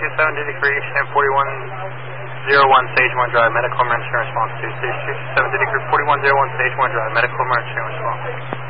227 Diddy Creek and 4101 Stage 1 Drive, medical emergency response to. Stage 227 Diddy Creek, 4101 Stage 1 Drive, medical emergency response.